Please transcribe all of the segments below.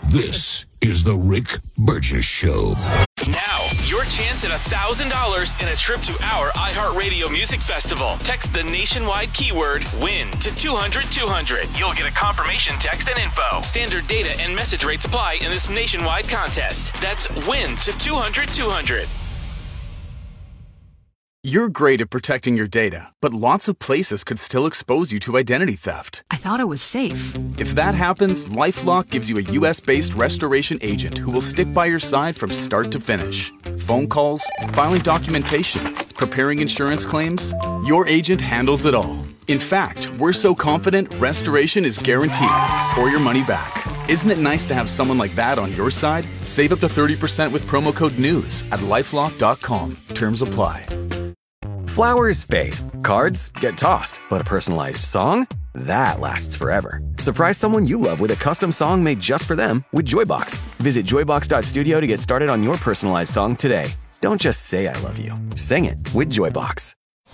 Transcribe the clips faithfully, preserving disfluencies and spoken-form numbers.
This is the Rick Burgess Show. Now, your chance at one thousand dollars and a trip to our iHeartRadio Music Festival. Text the nationwide keyword WIN to two hundred two hundred. You'll get a confirmation text and info. Standard data and message rates apply in this nationwide contest. That's WIN to two hundred two hundred. You're great at protecting your data, but lots of places could still expose you to identity theft. I thought it was safe. If that happens, LifeLock gives you a U S-based restoration agent who will stick by your side from start to finish. Phone calls, filing documentation, preparing insurance claims, your agent handles it all. In fact, we're so confident restoration is guaranteed or your money back. Isn't it nice to have someone like that on your side? Save up to thirty percent with promo code NEWS at lifelock dot com. Terms apply. Flowers fade, cards get tossed, but a personalized song? That lasts forever. Surprise someone you love with a custom song made just for them with Joybox. Visit joybox dot studio to get started on your personalized song today. Don't just say I love you. Sing it with Joybox.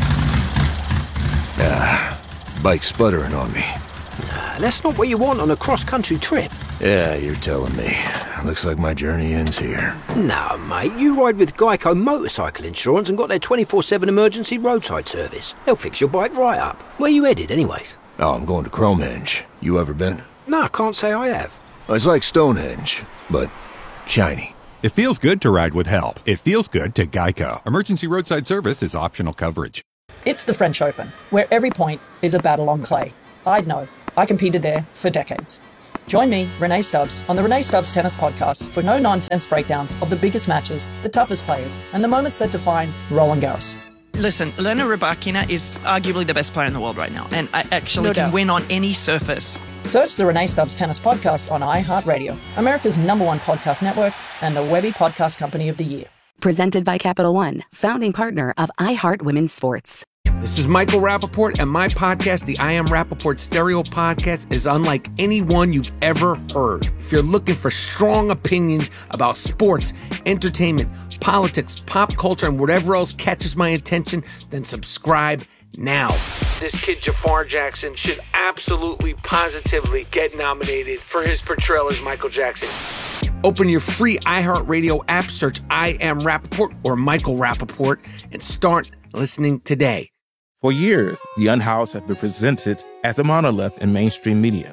Ah, bike sputtering on me. Nah, that's not what you want on a cross-country trip. Yeah, you're telling me. Looks like my journey ends here. No, mate, you ride with Geico Motorcycle Insurance and got their twenty-four seven emergency roadside service. They'll fix your bike right up. Where you headed, anyways? Oh, I'm going to Cromehenge. You ever been? No, I can't say I have. It's like Stonehenge, but shiny. It feels good to ride with help. It feels good to Geico. Emergency roadside service is optional coverage. It's the French Open, where every point is a battle on clay. I'd know. I competed there for decades. Join me, Renee Stubbs, on the Renee Stubbs Tennis Podcast for no-nonsense breakdowns of the biggest matches, the toughest players, and the moments that define Roland Garros. Listen, Elena Rybakina is arguably the best player in the world right now, and I actually No can doubt. win on any surface. Search the Renee Stubbs Tennis Podcast on iHeartRadio, America's number one podcast network, and the Webby Podcast Company of the Year. Presented by Capital One, founding partner of iHeart Women's Sports. This is Michael Rappaport, and my podcast, the I Am Rappaport Stereo Podcast, is unlike any one you've ever heard. If you're looking for strong opinions about sports, entertainment, politics, pop culture, and whatever else catches my attention, then subscribe now. This kid, Jafar Jackson, should absolutely, positively get nominated for his portrayal as Michael Jackson. Open your free iHeartRadio app, search I Am Rappaport or Michael Rappaport, and start listening today. For years, The Unhoused has been presented as a monolith in mainstream media.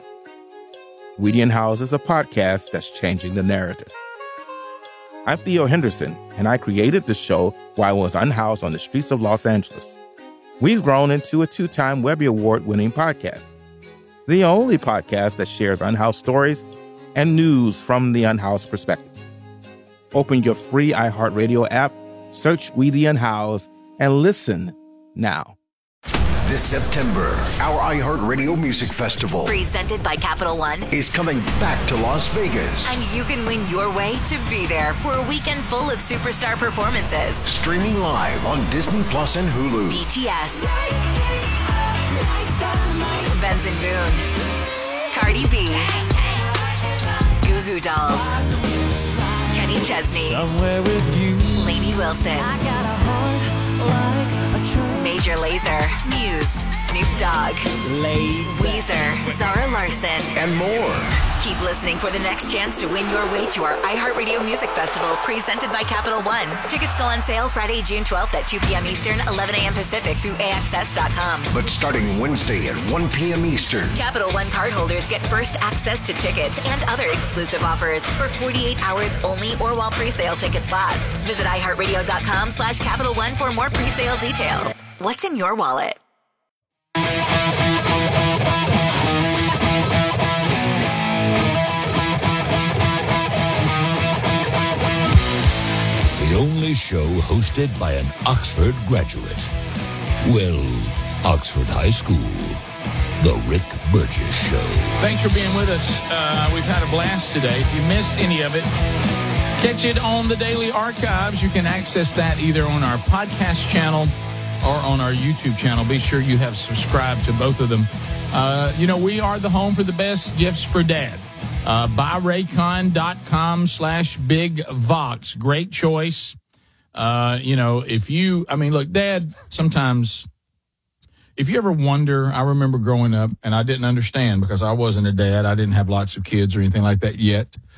We The Unhoused is a podcast that's changing the narrative. I'm Theo Henderson, and I created the show while I was unhoused on the streets of Los Angeles. We've grown into a two-time Webby Award-winning podcast, the only podcast that shares unhoused stories and news from the unhoused perspective. Open your free iHeartRadio app, search We The Unhoused, and listen now. This September, our iHeartRadio Music Festival, presented by Capital One, is coming back to Las Vegas. And you can win your way to be there for a weekend full of superstar performances. Streaming live on Disney Plus and Hulu. B T S, Benson Boone, Cardi B, Goo Goo Dolls, Kenny Chesney, Somewhere with you. Lainey Wilson, I got a heart like a train. Major Lazer, Muse, Snoop Dogg, Weezer, Zara Larson, and more. Keep listening for the next chance to win your way to our iHeartRadio Music Festival, presented by Capital One. Tickets go on sale Friday, June twelfth at two p.m. Eastern, eleven a.m. Pacific through A X S dot com. But starting Wednesday at one p.m. Eastern, Capital One cardholders get first access to tickets and other exclusive offers for forty-eight hours only or while pre-sale tickets last. Visit iHeartRadio.com slash Capital One for more pre-sale details. What's in your wallet? The only show hosted by an Oxford graduate. Well, Oxford High School. The Rick Burgess Show. Thanks for being with us. Uh, we've had a blast today. If you missed any of it, catch it on the Daily Archives. You can access that either on our podcast channel or on our YouTube channel. Be sure you have subscribed to both of them. Uh, you know, we are the home for the best gifts for Dad. Uh, buy raycon dot com slash big vox. Great choice. Uh, you know, if you, I mean, look, Dad, sometimes, if you ever wonder, I remember growing up and I didn't understand because I wasn't a dad. I didn't have lots of kids or anything like that yet.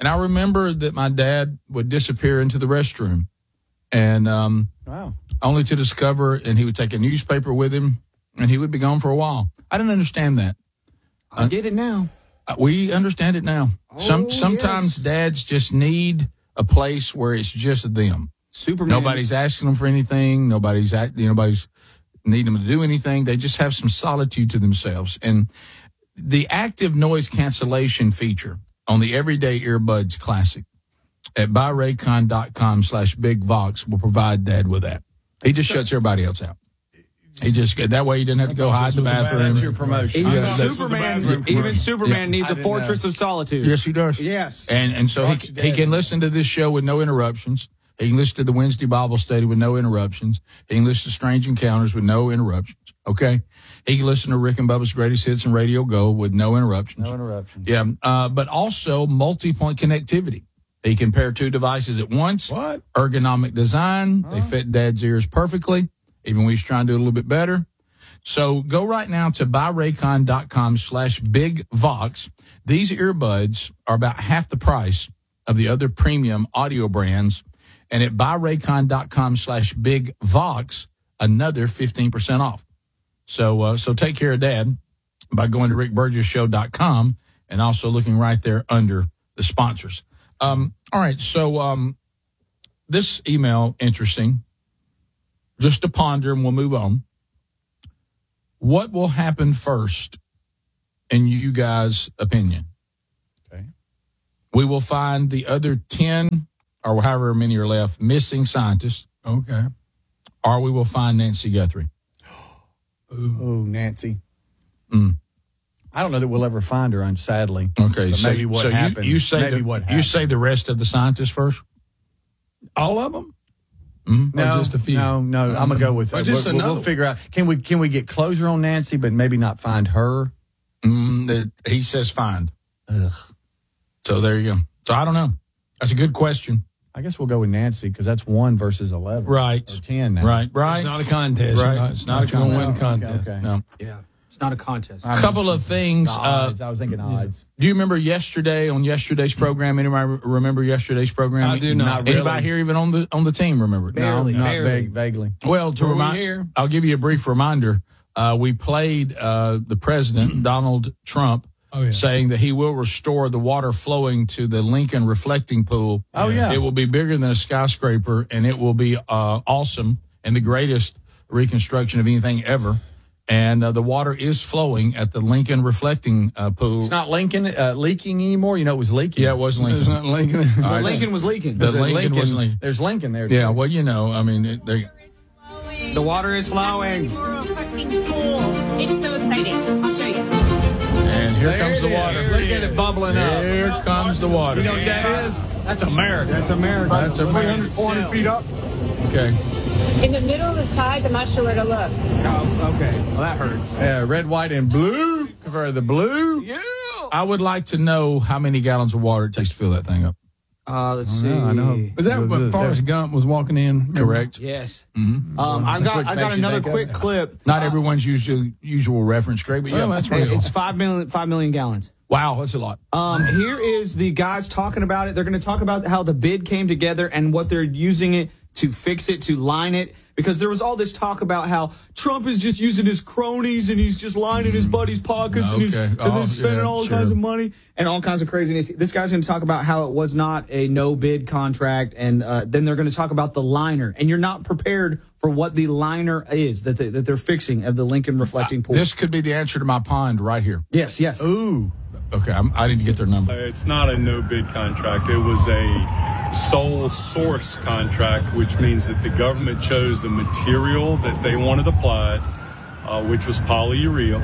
And I remember that my dad would disappear into the restroom, and um, wow. only to discover, and he would take a newspaper with him, and he would be gone for a while. I didn't understand that. I get it now. Uh, we understand it now. Oh, Some sometimes yes. dads just need a place where it's just them. Superman. Nobody's asking them for anything. Nobody's act, nobody's needing them to do anything. They just have some solitude to themselves. And the active noise cancellation feature on the Everyday Earbuds Classic at buyraycon.com slash Big Vox will provide Dad with that. He just shuts everybody else out. He just that way he didn't have to go hide in the bathroom. That's your promotion. Even Yeah, Superman, even Superman Yeah. needs a fortress of solitude. Yes, he does. Yes. And and so he he can listen to this show with no interruptions. He can listen to the Wednesday Bible study with no interruptions. He can listen to Strange Encounters with no interruptions. Okay? He can listen to Rick and Bubba's Greatest Hits and Radio Go with no interruptions. No interruptions. Yeah, uh, but also multi-point connectivity. He can pair two devices at once. What? Ergonomic design. They fit Dad's ears perfectly, even when he's trying to do a little bit better. So go right now to buyraycon.com slash Big Vox. These earbuds are about half the price of the other premium audio brands. And at buyraycon.com slash Big Vox, another fifteen percent off. So, uh, so take care of Dad by going to rick burgess show dot com and also looking right there under the sponsors. Um, all right. So, um, this email, interesting. Just to ponder and we'll move on. What will happen first in you guys' opinion? Okay. We will find the other ten or however many are left missing scientists. Okay. Or we will find Nancy Guthrie. Oh, Nancy. Mm. I don't know that we'll ever find her, sadly. Okay. But So, maybe what so you, happened. you say maybe the, what you happened. say the rest of the scientists first? All of them? Mm-hmm. No, or just a few? no, no. I'm gonna go with Or uh, just we'll, we'll another figure out. Can we can we get closure on Nancy, but maybe not find her? Mm, the, he says find. Ugh. So there you go. So I don't know. That's a good question. I guess we'll go with Nancy because that's one versus eleven, Right. Or ten now. Right. Right. It's not a contest. Right. Not- It's It's not not a you're going to win a contest. contest. Okay. No. Yeah. It's not a contest. A couple of things. The Uh, odds. I was thinking odds. do you remember yesterday on yesterday's program? Anybody re- remember yesterday's program? I do not. Not Anybody really. here even on the on the team remember it? No, Barely, not barely. vague, vaguely. Well, to Were we remind, here? I'll give you a brief reminder. Uh, we played uh, the president, Donald Trump, Oh, yeah. saying that he will restore the water flowing to the Lincoln reflecting pool. Oh, yeah. It will be bigger than a skyscraper, and it will be uh, awesome and the greatest reconstruction of anything ever. And uh, the water is flowing at the Lincoln reflecting uh, pool. It's not Lincoln uh, leaking anymore. You know, it was leaking. Yeah, it was Lincoln. It's not Lincoln. All But right. Lincoln was leaking. The There's a Lincoln was Lincoln. There's Lincoln there. Yeah, well, you know, I mean, it, they, The water is flowing. Reflecting pool. It's so exciting. I'll show you. and here There comes it the is. water. Look at it bubbling up. Here comes the water. You know what that is? That's America. That's America. That's America. four hundred feet up. Okay. In the middle of the tide, I'm not sure where to look. Oh, okay. Well, that hurts. Yeah, red, white, and blue. Convert to the blue. Yeah. I would like to know how many gallons of water it takes to fill that thing up. Uh, let's I see. know, I know. Was that It was when a- Forrest Gump was walking in? Correct. Yes. Mm-hmm. Um, I That's got what I makes got you another think of quick it. clip. Not everyone's usual usual reference, Craig, but yeah, Well, that's real. It's five million five million gallons. Wow, that's a lot. Um, here is the guys talking about it. They're going to talk about how the bid came together and what they're using it to fix it, to line it. Because there was all this talk about how Trump is just using his cronies and he's just lining his buddies' pockets and he's Okay. and Oh, then spending yeah, all sure. kinds of money and all kinds of craziness. This guy's going to talk about how it was not a no bid contract, and uh, then they're going to talk about the liner. And you're not prepared for what the liner is that they, that they're fixing of the Lincoln reflecting pool. This could be the answer to my pond right here. Yes, yes. Ooh. Okay, I'm, I didn't get their number. It's not a no-bid contract. It was a sole source contract, which means that the government chose the material that they wanted applied, uh, which was polyurea.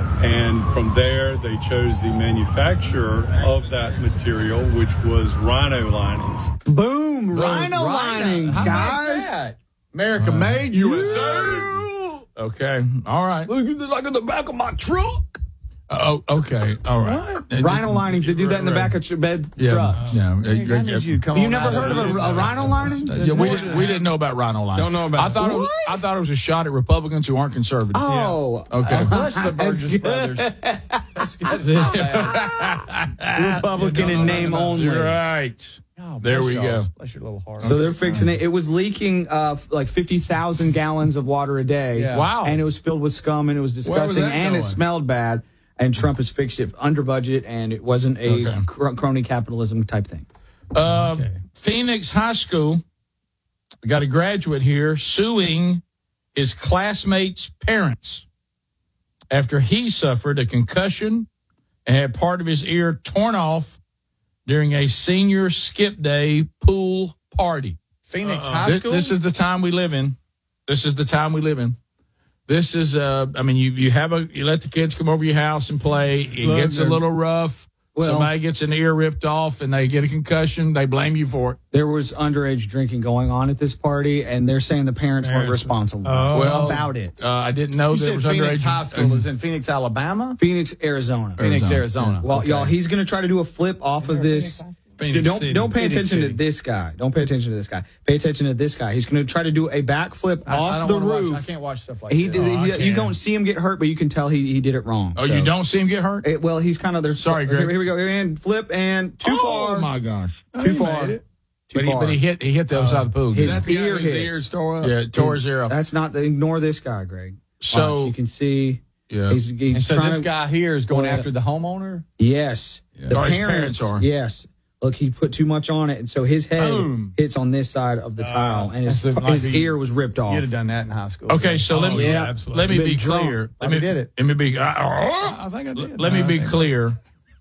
And from there, they chose the manufacturer of that material, which was rhino linings. Boom! Rhino, Rhino. linings, How about guys. that? America made, U S A. Okay, all right. Look at like in the back of my truck. Oh, okay. All right. Rhino linings, they do that in the back of your bed Yeah, trucks. yeah. Hey, I need you to come You on never out heard of of it. a, a rhino lining? Uh, yeah, we didn't. We didn't know about rhino lining. Don't know about I it. thought it was. I thought it was a shot at Republicans who aren't conservative. Oh, okay. Bless the Burgess brothers. That's good. Republican in name only. Right. Oh, There bless we y'all. go. Bless your little heart. So they're fixing it. It was leaking uh, f- like fifty thousand gallons of water a day. Yeah. Wow. And it was filled with scum and it was Where was disgusting that and it going? smelled bad. And Trump has fixed it under budget and it wasn't a Okay. cr- crony capitalism type thing. Uh, Phoenix High School got a graduate here suing his classmates' parents after he suffered a concussion and had part of his ear torn off during a senior skip day pool party. Phoenix Uh-uh. High This, School? this is the time we live in. This is the time we live in. This is, uh, I mean, you, you have a, you let the kids come over your house and play. It Look, gets a they're- little rough. Well- Somebody gets an ear ripped off and they get a concussion. They blame you for it. There was underage drinking going on at this party and they're saying the parents weren't responsible Well, about it. Uh, I didn't know You there said was Phoenix underage. High School is in Phoenix, Alabama? Phoenix, Arizona. Phoenix, Arizona. Well, Okay. y'all, he's going to try to do a flip off of this. Phoenix don't City. don't pay Phoenix attention to City. this guy. Don't pay attention to this guy. Pay attention to this guy. He's going to try to do a backflip I- I off don't the wanna roof. Watch, I can't watch stuff like he that. did. Oh, I he, you can. don't see him get hurt, but you can tell he, he did it wrong. Oh, So- you don't see him get hurt? It, well, he's kind of there. Sorry, Greg. Here, here we go. And flip and too oh, far. my gosh. Too far. Too Too but, he, far. but he hit he hit the other side of the pool. His didn't he? ear his hits. ears tore up. Yeah, tore his ear up. That's not. The, ignore this guy, Greg. So- Watch, you can see. Yeah. He's, he's And so trying this to- guy here is going Well, after the homeowner? Yes. The Or parents, his parents are. Yes. Look, he put too much on it, and so his head Boom. hits on this side of the tile, and his, That's the- like his you- ear was ripped off. You'd have done that in high school. Okay, so let Oh, me yeah, let me Been be drunk. clear. Let Probably me did it. Let me be. Uh, I think I did. let me No, I be think- clear.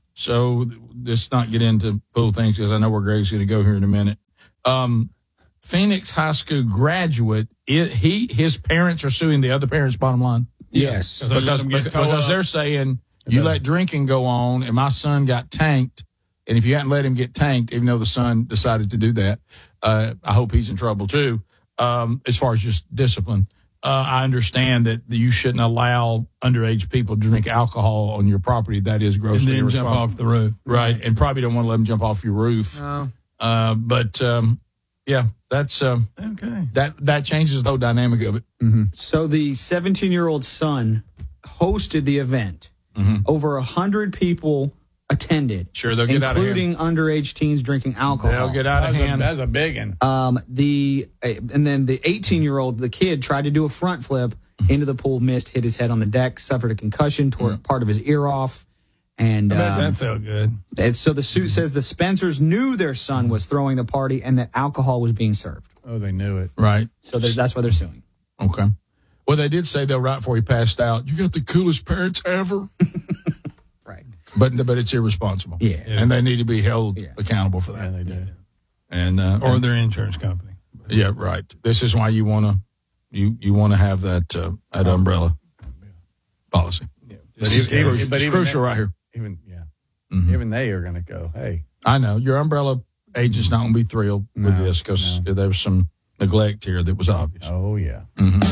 So let's not get into pool things because I know where Greg's going to go here in a minute. Um, Phoenix High School graduate. It, he his parents are suing the other parents. Bottom line, Yes. because because, because they're saying you let drinking go on, and my son got tanked. And if you hadn't let him get tanked, even though the son decided to do that, uh, I hope he's in trouble too. Um, as far as just discipline, uh, I understand that you shouldn't allow underage people to drink alcohol on your property. That is grossly And then jump irresponsible. off the roof. Right, and probably don't want to let them jump off your roof. No. Uh, but um, yeah, that's um, Okay. that that changes the whole dynamic of it. So the seventeen-year-old son hosted the event. Mm-hmm. Over a hundred people attended. Sure, they'll get out of hand. including underage teens drinking alcohol. They'll get out of That's a, hand. that's a big one. Um, the uh, and then the eighteen-year-old, the kid, tried to do a front flip into the pool, missed, hit his head on the deck, suffered a concussion, tore part of his ear off, and I bet um, that felt good. and so the suit says the Spencers knew their son was throwing the party and that alcohol was being served. Oh, they knew it. Right. So they're- that's why they're suing. Okay. Well, they did say though right before he passed out, you got the coolest parents ever. Right. But but it's irresponsible. Yeah. And they need to be held Yeah. accountable for Yeah, that. they did. And uh, Or and- their insurance company. yeah, right. This is why you want to you you want to have that uh, that umbrella policy. But even, even, It's but even crucial they- right here. Even yeah, Mhm. even they are going to go. Hey, I know your umbrella agent's not going to be thrilled with No, this because no. there was some neglect here that was obvious. oh yeah.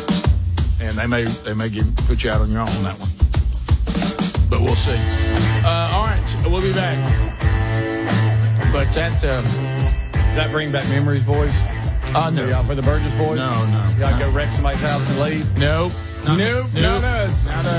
And they may they may give, put you out on your own on that one. But we'll see. Uh, all right, so we'll be back. But that uh, Does that bring back memories, boys? uh, no, For y'all, for the Burgess boys? no, no, Y'all no. go wreck somebody's house and leave? Nope. Not, Nope, nope. not us. Not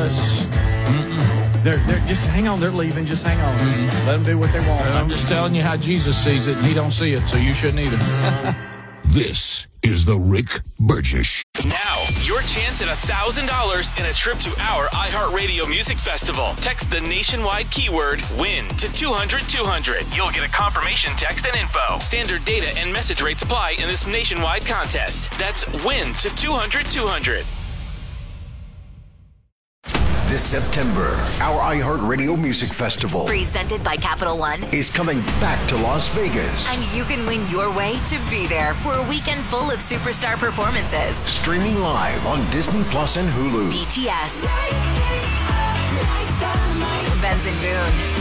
us. They're, they're just hang on. They're leaving. Just hang on. Let them do what they want. And I'm just telling you how Jesus sees it, and he don't see it, so you shouldn't either. This is the Rick Burgess. Now, your chance at one thousand dollars in a trip to our iHeartRadio Music Festival. Text the nationwide keyword WIN to two hundred two hundred. You'll get a confirmation text and info. Standard data and message rates apply in this nationwide contest. That's WIN to two hundred two hundred. This September, our iHeartRadio Music Festival Presented by Capital One. is coming back to Las Vegas. And you can win your way to be there for a weekend full of superstar performances. Streaming live on Disney Plus and Hulu. B T S. Benson Boone.